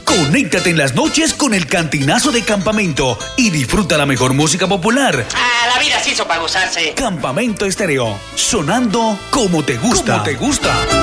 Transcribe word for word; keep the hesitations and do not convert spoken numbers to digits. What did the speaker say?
Conéctate en las noches con el Cantinazo de Campamento y disfruta la mejor música popular. Ah, la vida se hizo para gozarse. Campamento Estéreo, sonando como te gusta. Como te gusta.